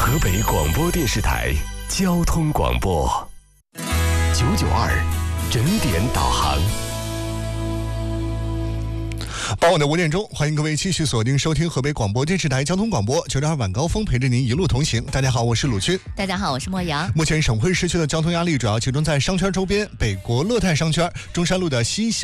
河北广播电视台交通广播992整点导航。 傍晚的5点钟，欢迎各位继续锁定收听河北广播电视台交通广播992晚高峰，陪着您一路同行。大家好，我是鲁军。 大家好，我是莫阳。 目前省会市区的交通压力主要集中在商圈周边，北国乐泰商圈、中山路的西